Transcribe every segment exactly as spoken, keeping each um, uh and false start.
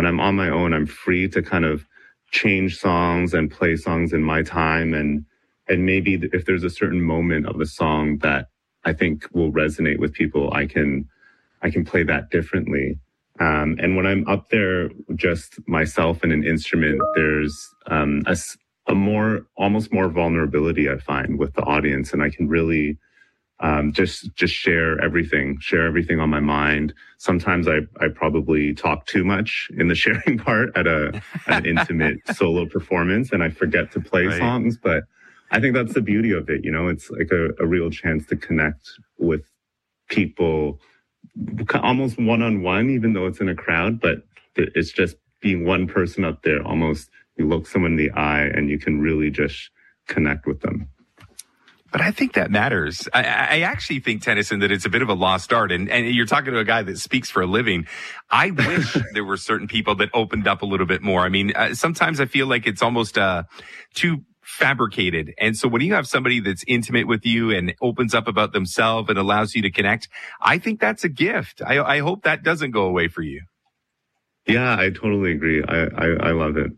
when I'm on my own, I'm free to kind of change songs and play songs in my time. And, and maybe if there's a certain moment of the song that I think will resonate with people, I can, I can play that differently. Um, and when I'm up there, just myself and an instrument, there's um, a, a more, almost more vulnerability I find with the audience. And I can really um, just, just share everything, share everything on my mind. Sometimes I, I probably talk too much in the sharing part at a, an intimate solo performance, and I forget to play right. songs. But I think that's the beauty of it. You know, it's like a, a real chance to connect with people almost one-on-one, even though it's in a crowd, but it's just being one person up there. Almost you look someone in the eye and you can really just connect with them. But I think that matters. I, I actually think, Tennyson, that it's a bit of a lost art. And, and you're talking to a guy that speaks for a living. I wish there were certain people that opened up a little bit more. I mean, uh, sometimes I feel like it's almost uh, too fabricated. And so when you have somebody that's intimate with you and opens up about themselves and allows you to connect, I think that's a gift. I, I hope that doesn't go away for you. Yeah, I totally agree. I, I, I love it.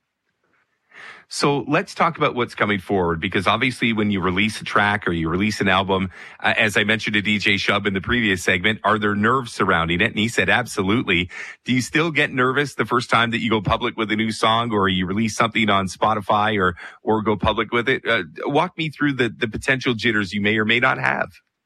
So let's talk about what's coming forward, because obviously when you release a track or you release an album, uh, as I mentioned to D J Shub in the previous segment, are there nerves surrounding it? And he said, absolutely. Do you still get nervous the first time that you go public with a new song, or you release something on Spotify or, or go public with it? Uh, walk me through the, the potential jitters you may or may not have.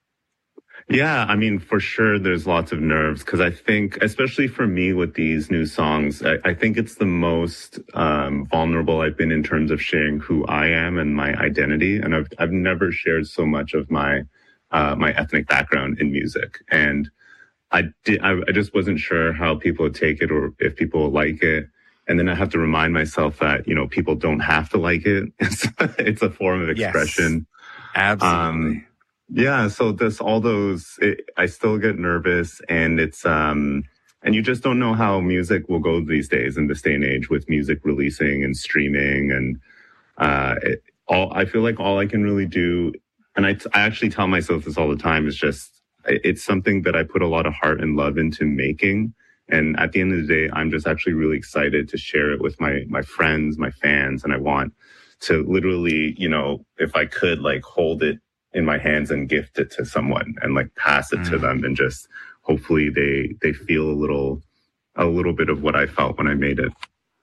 Yeah, I mean, for sure, there's lots of nerves, because I think, especially for me with these new songs, I, I think it's the most um, vulnerable I've been in terms of sharing who I am and my identity. And I've I've never shared so much of my uh, my ethnic background in music. And I did, I, I just wasn't sure how people would take it or if people would like it. And then I have to remind myself that, you know, people don't have to like it. It's, it's a form of expression. Yes, absolutely. Um, Yeah, so this, all those, it, I still get nervous, and it's, um, and you just don't know how music will go these days in this day and age with music releasing and streaming. And, uh, it, all, I feel like all I can really do, and I, I actually tell myself this all the time, is just, it's something that I put a lot of heart and love into making. And at the end of the day, I'm just actually really excited to share it with my, my friends, my fans. And I want to literally, you know, if I could, like, hold it in my hands and gift it to someone and like pass it mm. to them, and just hopefully they they feel a little a little bit of what I felt when I made it.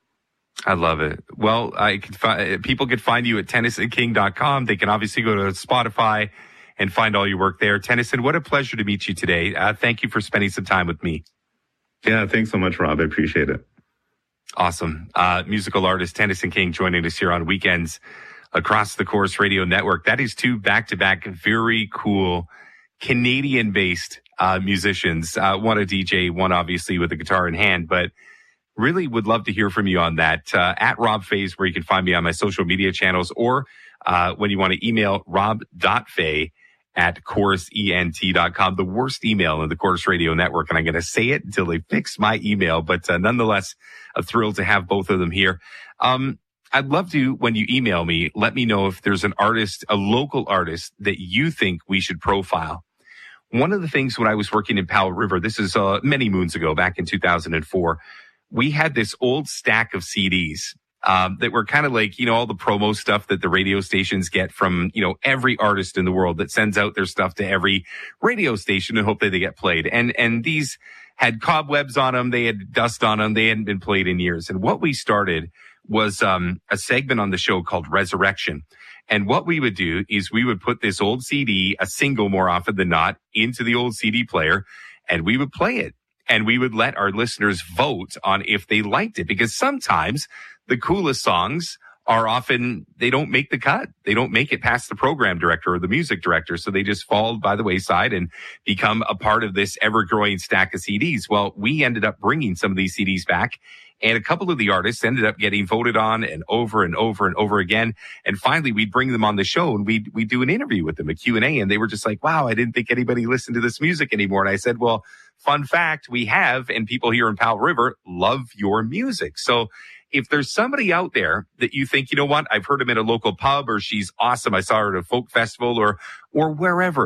I love it. Well, I could fi- people could find you at tennyson king dot com. They can obviously go to Spotify and find all your work there. Tennyson, what a pleasure to meet you today. Uh, thank you for spending some time with me. Yeah, thanks so much, Rob. I appreciate it. Awesome. Uh, musical artist Tennyson King joining us here on Weekends across the Chorus Radio Network. That is two back-to-back very cool Canadian-based uh, musicians. Uh, one a D J, one obviously with a guitar in hand, but really would love to hear from you on that. Uh, at Rob Faze, where you can find me on my social media channels, or uh, when you want to email rob.fay at chorus ent dot com, the worst email in the Chorus Radio Network. And I'm going to say it until they fix my email, but uh, nonetheless, a thrill to have both of them here. Um, I'd love to, when you email me, let me know if there's an artist, a local artist that you think we should profile. One of the things when I was working in Powell River, this is uh, many moons ago, back in two thousand four, we had this old stack of C Ds um, that were kind of like, you know, all the promo stuff that the radio stations get from, you know, every artist in the world that sends out their stuff to every radio station and hope that they get played. And, and these had cobwebs on them. They had dust on them. They hadn't been played in years. And what we started was um, a segment on the show called Resurrection. And what we would do is we would put this old C D, a single more often than not, into the old C D player, and we would play it. And we would let our listeners vote on if they liked it, because sometimes the coolest songs are often, they don't make the cut. They don't make it past the program director or the music director. So they just fall by the wayside and become a part of this ever-growing stack of C Ds. Well, we ended up bringing some of these C Ds back, and a couple of the artists ended up getting voted on and over and over and over again. And finally, we'd bring them on the show and we'd, we'd do an interview with them, a Q and A. And they were just like, wow, I didn't think anybody listened to this music anymore. And I said, well, fun fact, we have, and people here in Powell River love your music. So if there's somebody out there that you think, you know what, I've heard him at a local pub, or she's awesome, I saw her at a folk festival, or, or wherever,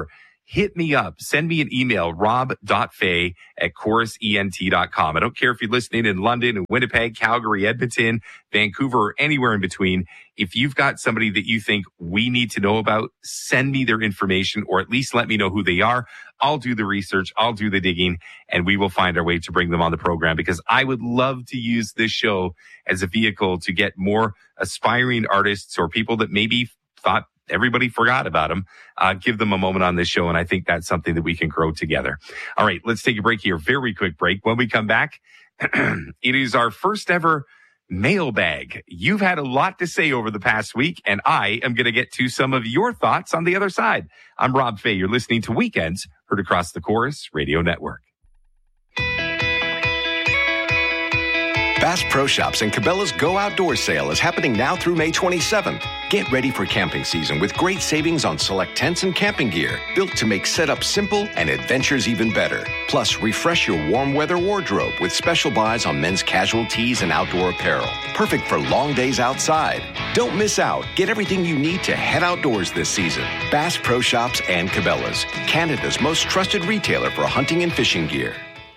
hit me up. Send me an email, rob.fay at chorus ent dot com. I don't care if you're listening in London, in Winnipeg, Calgary, Edmonton, Vancouver, or anywhere in between. If you've got somebody that you think we need to know about, send me their information, or at least let me know who they are. I'll do the research, I'll do the digging, and we will find our way to bring them on the program, because I would love to use this show as a vehicle to get more aspiring artists or people that maybe thought everybody forgot about them, uh, give them a moment on this show. And I think that's something that we can grow together. All right, let's take a break here. Very quick break. When we come back, it is our first ever mailbag. You've had a lot to say over the past week, and I am going to get to some of your thoughts on the other side. I'm Rob Fay. You're listening to Weekends, heard across the Chorus Radio Network. Bass Pro Shops and Cabela's Go Outdoors sale is happening now through May twenty-seventh. Get ready for camping season with great savings on select tents and camping gear, built to make setup simple and adventures even better. Plus, refresh your warm weather wardrobe with special buys on men's casual tees and outdoor apparel. Perfect for long days outside. Don't miss out. Get everything you need to head outdoors this season. Bass Pro Shops and Cabela's, Canada's most trusted retailer for hunting and fishing gear.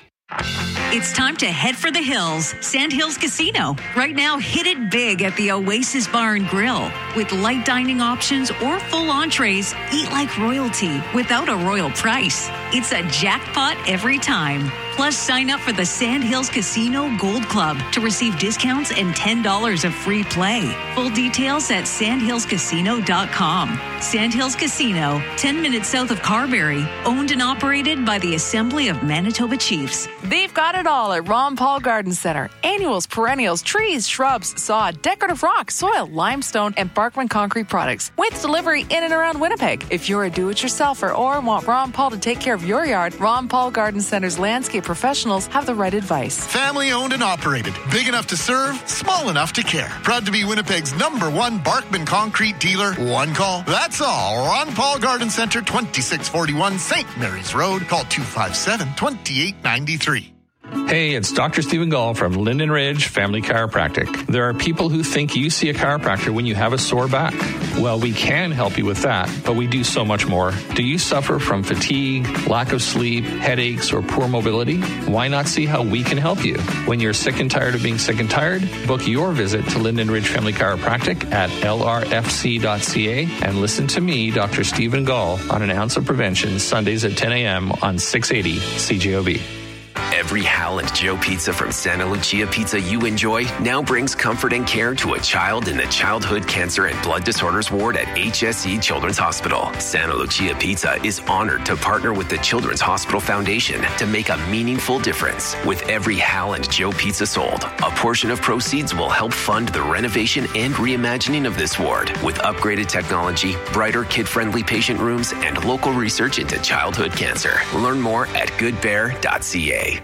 It's time to head for the hills. Sandhills Casino. Right now, hit it big at the Oasis Bar and Grill. With light dining options or full entrees, eat like royalty without a royal price. It's a jackpot every time. Plus, sign up for the Sandhills Casino Gold Club to receive discounts and ten dollars of free play. Full details at sandhills casino dot com. Sandhills Casino, ten minutes south of Carberry. Owned and operated by the Assembly of Manitoba Chiefs. They've got it all at Ron Paul Garden Center. Annuals, perennials, trees, shrubs, sod, decorative rock, soil, limestone, and Barkman concrete products. With delivery in and around Winnipeg. If you're a do-it-yourselfer or want Ron Paul to take care of your yard, Ron Paul Garden Center's landscape professionals have the right advice. Family owned and operated. Big enough to serve, small enough to care. Proud to be Winnipeg's number one Barkman concrete dealer. One call. That's all. Ron Paul Garden Center, twenty-six forty-one Saint Mary's Road. Call two five seven, two eight nine three. Hey, it's Doctor Stephen Gall from Linden Ridge Family Chiropractic. There are people who think you see a chiropractor when you have a sore back. Well, we can help you with that, but we do so much more. Do you suffer from fatigue, lack of sleep, headaches, or poor mobility? Why not see how we can help you? When you're sick and tired of being sick and tired, book your visit to Linden Ridge Family Chiropractic at L R F C dot C A and listen to me, Doctor Stephen Gall, on An Ounce of Prevention, Sundays at ten a.m. on six eighty C J O B. Every Howland Joe Pizza from Santa Lucia Pizza you enjoy now brings comfort and care to a child in the Childhood Cancer and Blood Disorders Ward at H S C Children's Hospital. Santa Lucia Pizza is honored to partner with the Children's Hospital Foundation to make a meaningful difference. With every Howland Joe Pizza sold, a portion of proceeds will help fund the renovation and reimagining of this ward with upgraded technology, brighter kid-friendly patient rooms, and local research into childhood cancer. Learn more at good bear dot c a.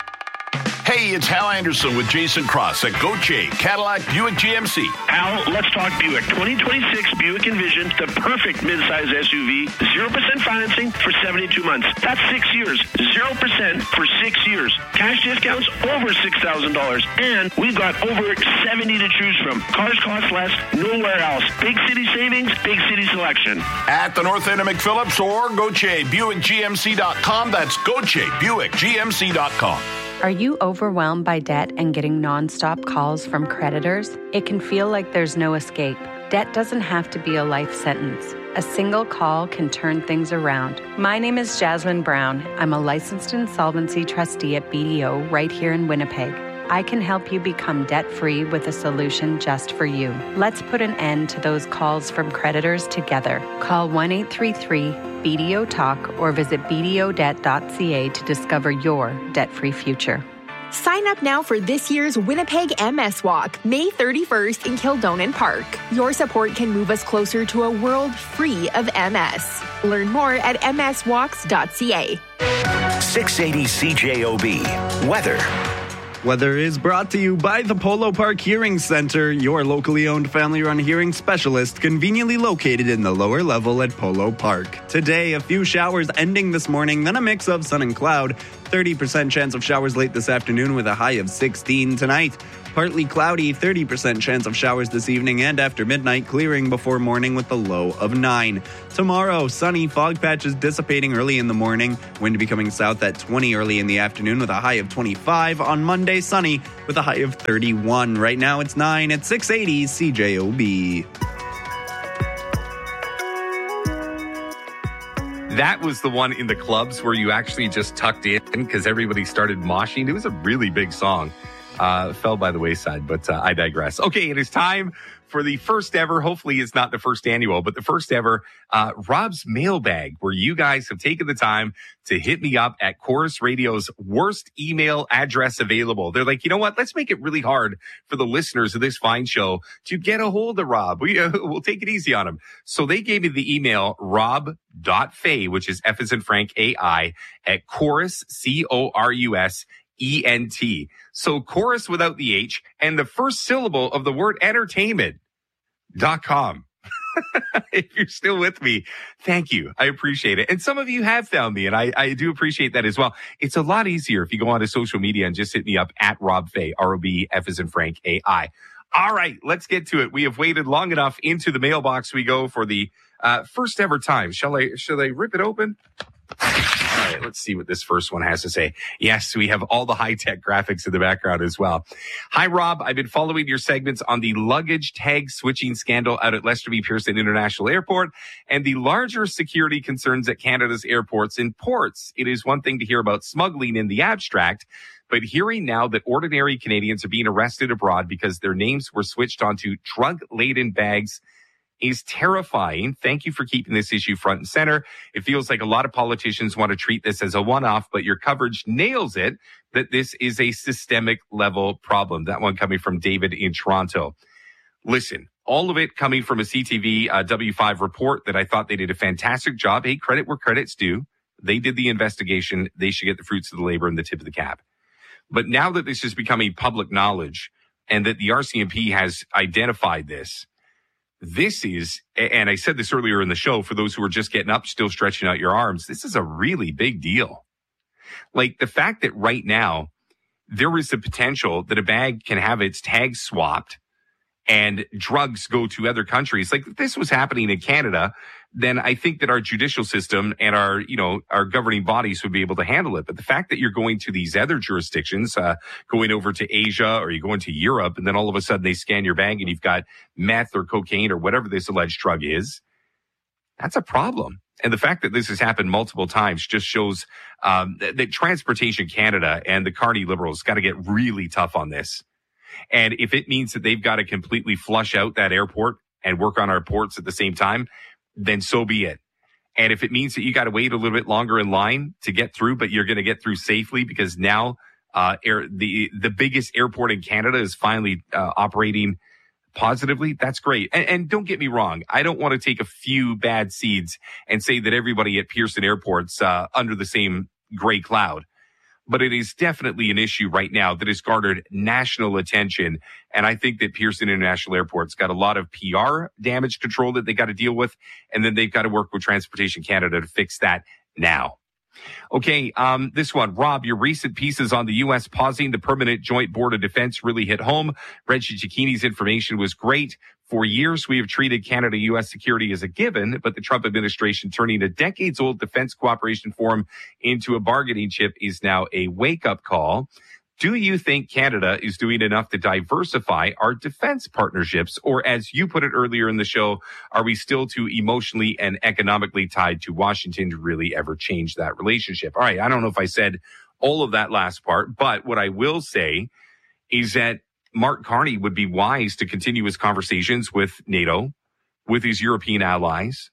Hey, it's Hal Anderson with Jason Cross at Gauthier Cadillac Buick G M C. Hal, let's talk Buick. twenty twenty-six Buick Envision, the perfect midsize S U V. zero percent financing for seventy-two months. That's six years. zero percent for six years. Cash discounts over six thousand dollars. And we've got over seventy to choose from. Cars cost less nowhere else. Big city savings, big city selection. At the north end of McPhillips or Gauthier Buick G M C dot com. That's Gauthier Buick G M C dot com. Are you overwhelmed by debt and getting nonstop calls from creditors? It can feel like there's no escape. Debt doesn't have to be a life sentence. A single call can turn things around. My name is Jasmine Brown. I'm a licensed insolvency trustee at B D O right here in Winnipeg. I can help you become debt-free with a solution just for you. Let's put an end to those calls from creditors together. Call one eight three three B D O talk or visit b d o debt dot c a to discover your debt-free future. Sign up now for this year's Winnipeg M S Walk, May thirty-first in Kildonan Park. Your support can move us closer to a world free of M S. Learn more at m s walks dot c a. six eighty C J O B. Weather. Weather is brought to you by the Polo Park Hearing Center, your locally owned family-run hearing specialist, conveniently located in the lower level at Polo Park. Today, a few showers ending this morning, then a mix of sun and cloud. thirty percent chance of showers late this afternoon with a high of sixteen tonight. partly cloudy, thirty percent chance of showers this evening and after midnight, clearing before morning with a low of nine. Tomorrow, sunny, fog patches dissipating early in the morning, wind becoming south at twenty early in the afternoon with a high of twenty-five. On Monday, sunny with a high of thirty-one. Right now it's nine at six eighty C J O B. That was the one in the clubs where you actually just tucked in because everybody started moshing. It was a really big song. Uh, fell by the wayside, but uh, I digress. Okay, it is time for the first ever, hopefully it's not the first annual, but the first ever uh, Rob's Mailbag, where you guys have taken the time to hit me up at Chorus Radio's worst email address available. They're like, you know what? Let's make it really hard for the listeners of this fine show to get a hold of Rob. We, uh, we'll take it easy on him. So they gave me the email rob.fay, which is F as in Frank, A I, at Chorus, C O R U S, E N T. So chorus without the H and the first syllable of the word entertainment dot com. If you're still with me, thank you. I appreciate it. And some of you have found me, and I, I do appreciate that as well. It's a lot easier if you go onto social media and just hit me up at Rob Fay, R O B, F as in Frank, A I. All right, let's get to it. We have waited long enough. Into the mailbox we go for the uh, first ever time. Shall I, shall I rip it open? All right, let's see what this first one has to say. Yes, we have all the high-tech graphics in the background as well. Hi, Rob. I've been following your segments on the luggage tag switching scandal out at Lester B. Pearson International Airport and the larger security concerns at Canada's airports and ports. It is one thing to hear about smuggling in the abstract, but hearing now that ordinary Canadians are being arrested abroad because their names were switched onto drug-laden bags is terrifying. Thank you for keeping this issue front and center. It feels like a lot of politicians want to treat this as a one-off, but your coverage nails it that this is a systemic level problem. That one coming from David in Toronto. Listen, all of it coming from a C T V uh, W five report that I thought they did a fantastic job. Hey, credit where credit's due. They did the investigation. They should get the fruits of the labor and the tip of the cap. But now that this is becoming public knowledge and that the R C M P has identified this, this is, and I said this earlier in the show, for those who are just getting up, still stretching out your arms, this is a really big deal. Like the fact that right now there is a potential that a bag can have its tag swapped and drugs go to other countries. Like if this was happening in Canada, then I think that our judicial system and our, you know, our governing bodies would be able to handle it. But the fact that you're going to these other jurisdictions, uh, going over to Asia or you're going to Europe, and then all of a sudden they scan your bag and you've got meth or cocaine or whatever this alleged drug is, that's a problem. And the fact that this has happened multiple times just shows um, that, that Transportation Canada and the Carney Liberals got to get really tough on this. And if it means that they've got to completely flush out that airport and work on our ports at the same time, then so be it. And if it means that you got to wait a little bit longer in line to get through, but you're going to get through safely because now uh, air, the the biggest airport in Canada is finally uh, operating positively, that's great. And, and don't get me wrong, I don't want to take a few bad seeds and say that everybody at Pearson Airport's uh, under the same gray cloud. But it is definitely an issue right now that has garnered national attention. And I think that Pearson International Airport's got a lot of P R damage control that they got to deal with. And then they've got to work with Transportation Canada to fix that now. Okay, um, this one, Rob, your recent pieces on the U S pausing the Permanent Joint Board of Defense really hit home. Reggie Cicchini's information was great. For years, we have treated Canada-U S security as a given, but the Trump administration turning a decades-old defense cooperation forum into a bargaining chip is now a wake-up call. Do you think Canada is doing enough to diversify our defense partnerships? Or as you put it earlier in the show, are we still too emotionally and economically tied to Washington to really ever change that relationship? All right, I don't know if I said all of that last part, but what I will say is that Mark Carney would be wise to continue his conversations with NATO, with his European allies.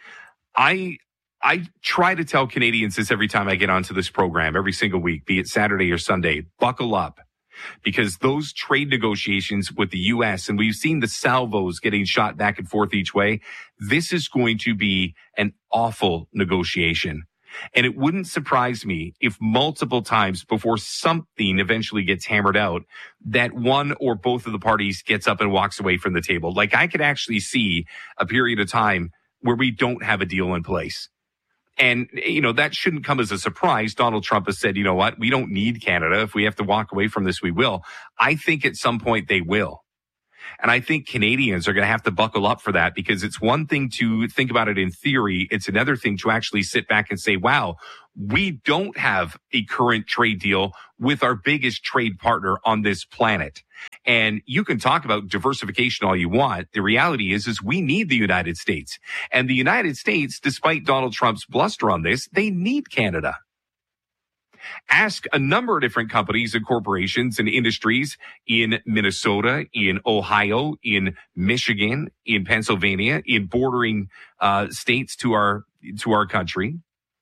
I I try to tell Canadians this every time I get onto this program, every single week, be it Saturday or Sunday, buckle up, because those trade negotiations with the U S, and we've seen the salvos getting shot back and forth each way, this is going to be an awful negotiation. And it wouldn't surprise me if multiple times before something eventually gets hammered out, that one or both of the parties gets up and walks away from the table. Like I could actually see a period of time where we don't have a deal in place. And, you know, that shouldn't come as a surprise. Donald Trump has said, you know what, we don't need Canada. If we have to walk away from this, we will. I think at some point they will. And I think Canadians are going to have to buckle up for that, because it's one thing to think about it in theory. It's another thing to actually sit back and say, wow, we don't have a current trade deal with our biggest trade partner on this planet. And you can talk about diversification all you want. The reality is, is we need the United States. And the United States, despite Donald Trump's bluster on this, they need Canada. Ask a number of different companies and corporations and industries in Minnesota, in Ohio, in Michigan, in Pennsylvania, in bordering uh, states to our to our country.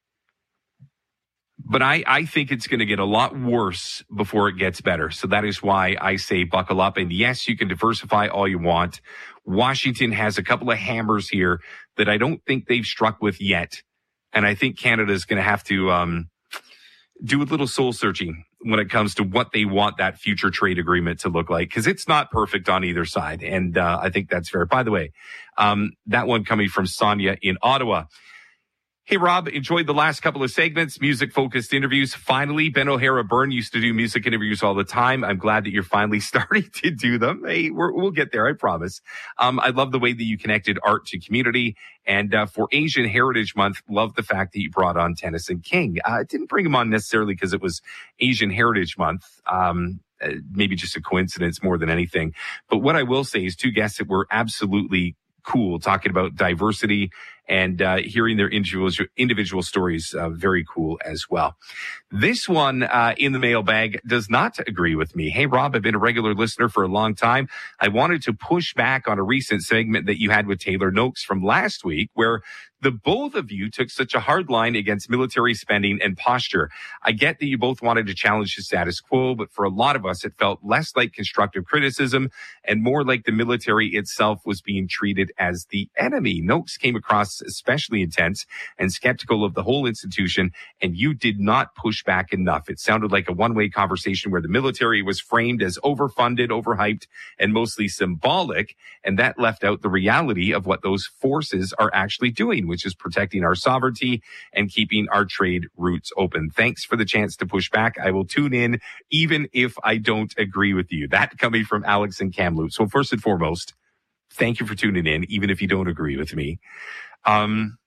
But I, I think it's going to get a lot worse before it gets better. So that is why I say buckle up. And yes, you can diversify all you want. Washington has a couple of hammers here that I don't think they've struck with yet. And I think Canada is going to have to um, do a little soul searching when it comes to what they want that future trade agreement to look like, because it's not perfect on either side. And uh, I think that's fair. By the way, um, that one coming from Sonia in Ottawa. Hey, Rob, enjoyed the last couple of segments, music-focused interviews. Finally, Ben O'Hara Byrne used to do music interviews all the time. I'm glad that you're finally starting to do them. Hey, we're, we'll get there, I promise. Um, I love the way that you connected art to community. And uh, for Asian Heritage Month, love the fact that you brought on Tennyson King. I uh, didn't bring him on necessarily because it was Asian Heritage Month. Um, uh, maybe just a coincidence more than anything. But what I will say is two guests that were absolutely cool, talking about diversity and uh, hearing their individual, individual stories, uh, very cool as well. This one uh, in the mailbag does not agree with me. Hey, Rob, I've been a regular listener for a long time. I wanted to push back on a recent segment that you had with Taylor Noakes from last week, where the both of you took such a hard line against military spending and posture. I get that you both wanted to challenge the status quo, but for a lot of us, it felt less like constructive criticism and more like the military itself was being treated as the enemy. Noakes came across especially intense and skeptical of the whole institution, and you did not push back enough. It sounded like a one-way conversation where the military was framed as overfunded, overhyped, and mostly symbolic, and that left out the reality of what those forces are actually doing, which is protecting our sovereignty and keeping our trade routes open. Thanks for the chance to push back. I will tune in even if I don't agree with you. That coming from Alex and Kamloops. So first and foremost, thank you for tuning in, even if you don't agree with me. Um,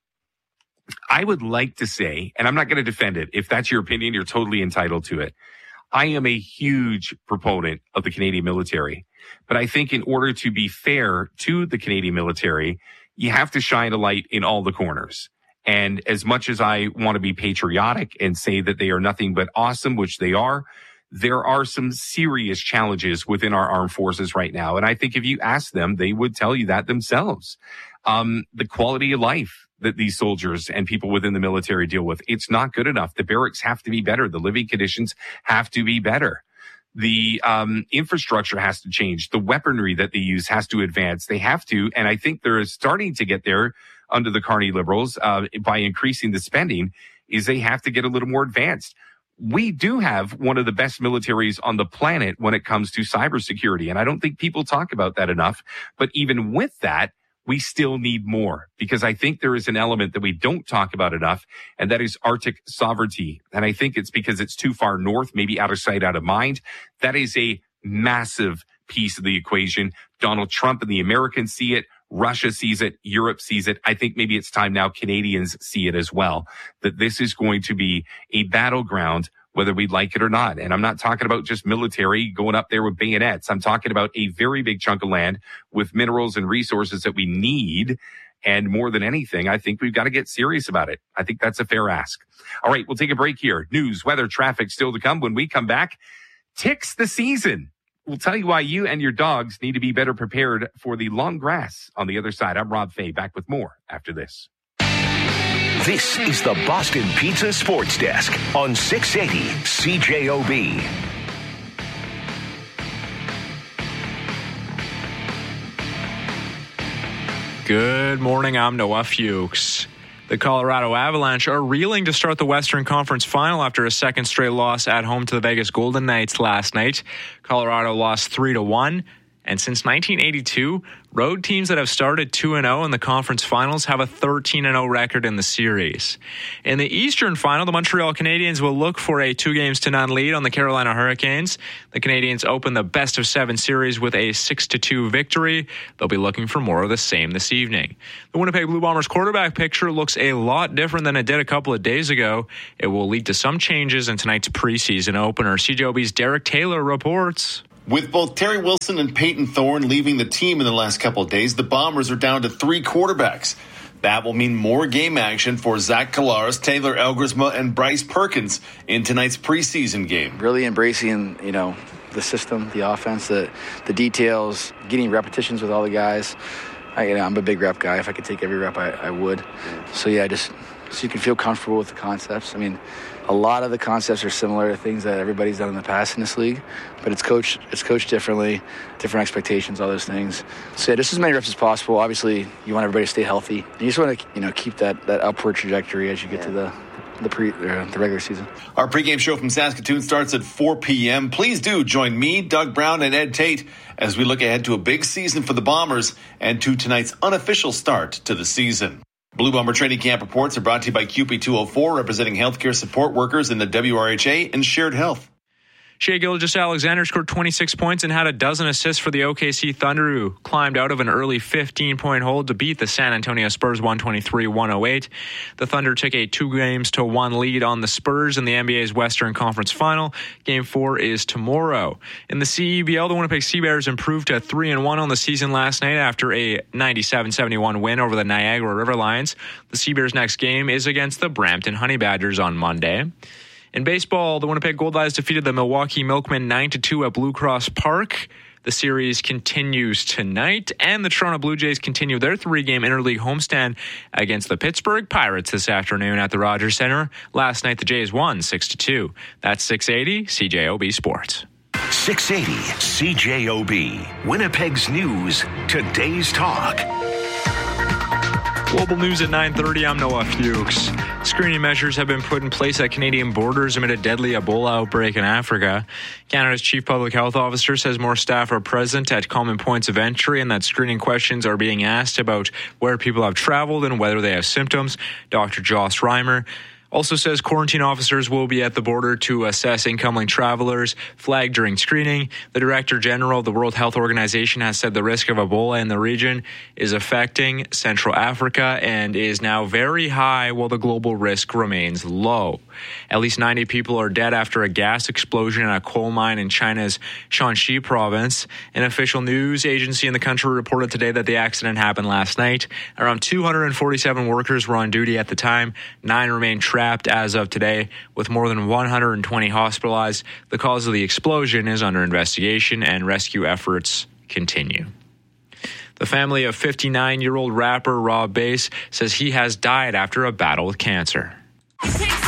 I would like to say, and I'm not going to defend it. If that's your opinion, you're totally entitled to it. I am a huge proponent of the Canadian military, but I think in order to be fair to the Canadian military, you have to shine a light in all the corners. And as much as I want to be patriotic and say that they are nothing but awesome, which they are, there are some serious challenges within our armed forces right now. And I think if you ask them, they would tell you that themselves. Um, the quality of life that these soldiers and people within the military deal with, it's not good enough. The barracks have to be better. The living conditions have to be better. The um, infrastructure has to change. The weaponry that they use has to advance. They have to, and I think they're starting to get there under the Carney Liberals uh, by increasing the spending, is they have to get a little more advanced. We do have one of the best militaries on the planet when it comes to cybersecurity, and I don't think people talk about that enough. But even with that, we still need more, because I think there is an element that we don't talk about enough, and that is Arctic sovereignty. And I think it's because it's too far north, maybe out of sight, out of mind. That is a massive piece of the equation. Donald Trump and the Americans see it. Russia sees it. Europe sees it. I think maybe it's time now Canadians see it as well, that this is going to be a battleground, whether we like it or not. And I'm not talking about just military going up there with bayonets. I'm talking about a very big chunk of land with minerals and resources that we need. And more than anything, I think we've got to get serious about it. I think that's a fair ask. All right, we'll take a break here. News, weather, traffic still to come. When we come back, ticks the season. We'll tell you why you and your dogs need to be better prepared for the long grass on the other side. I'm Rob Fay, back with more after this. This is the Boston Pizza Sports Desk on six eighty C J O B. Good morning, I'm Noah Fuchs. The Colorado Avalanche are reeling to start the Western Conference Final after a second straight loss at home to the Vegas Golden Knights last night. Colorado lost three to one, And since nineteen eighty-two, road teams that have started two and oh in the conference finals have a thirteen and oh record in the series. In the Eastern Final, the Montreal Canadiens will look for a two games to none lead on the Carolina Hurricanes. The Canadiens open the best of seven series with a six to two victory. They'll be looking for more of the same this evening. The Winnipeg Blue Bombers quarterback picture looks a lot different than it did a couple of days ago. It will lead to some changes in tonight's preseason opener. C J O B's Derek Taylor reports. With both Terry Wilson and Peyton Thorne leaving the team in the last couple of days, the Bombers are down to three quarterbacks. That will mean more game action for Zach Collaros, Taylor Elgersma, and Bryce Perkins in tonight's preseason game. Really embracing, you know, the system, the offense, the the details, getting repetitions with all the guys. I, you know, I'm a big rep guy. If I could take every rep, I, I would. So, yeah, just so you can feel comfortable with the concepts. I mean, a lot of the concepts are similar to things that everybody's done in the past in this league, but it's coached it's coached differently, different expectations, all those things. So, yeah, just as many reps as possible. Obviously, you want everybody to stay healthy. You just want to, you know, keep that, that upward trajectory as you get yeah. to the the pre uh, the regular season. Our pregame show from Saskatoon starts at four p.m. Please do join me, Doug Brown, and Ed Tate as we look ahead to a big season for the Bombers and to tonight's unofficial start to the season. Blue Bomber Training Camp reports are brought to you by Q P two oh four, representing healthcare support workers in the W R H A and Shared Health. Shai Gilgeous-Alexander scored twenty-six points and had a dozen assists for the O K C Thunder, who climbed out of an early fifteen-point hold to beat the San Antonio Spurs one twenty-three to one oh eight. The Thunder took a two games to one lead on the Spurs in the N B A's Western Conference Final. Game four is tomorrow. In the C E B L, the Winnipeg Sea Bears improved to three and one on the season last night after a ninety-seven seventy-one win over the Niagara River Lions. The Sea Bears' next game is against the Brampton Honey Badgers on Monday. In baseball, the Winnipeg Goldeyes defeated the Milwaukee Milkmen nine to two at Blue Cross Park. The series continues tonight, and the Toronto Blue Jays continue their three-game interleague homestand against the Pittsburgh Pirates this afternoon at the Rogers Center. Last night, the Jays won six to two. That's six eighty C J O B Sports. six eighty C J O B. Winnipeg's News. Today's Talk. Global news at nine thirty, I'm Noah Fuchs. Screening measures have been put in place at Canadian borders amid a deadly Ebola outbreak in Africa. Canada's chief public health officer says more staff are present at common points of entry and that screening questions are being asked about where people have traveled and whether they have symptoms. Doctor Joss Reimer also says quarantine officers will be at the border to assess incoming travelers flagged during screening. The Director General of the World Health Organization has said the risk of Ebola in the region is affecting Central Africa and is now very high while the global risk remains low. At least ninety people are dead after a gas explosion in a coal mine in China's Shanxi province. An official news agency in the country reported today that the accident happened last night. Around two hundred forty-seven workers were on duty at the time. Nine remain trapped as of today, with more than one hundred twenty hospitalized. The cause of the explosion is under investigation and rescue efforts continue. The family of fifty-nine-year-old rapper Rob Bass says he has died after a battle with cancer.